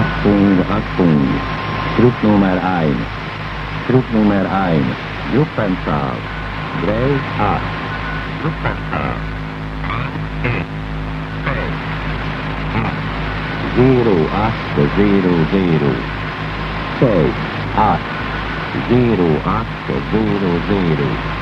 Achtung, groep nummer 1. Groep nummer 1. Groepenzahl 3, 8. Groepenzahl 1, 2, 8. 0, 8, 0, 0. 6, 8. 0, 8, 0, 0.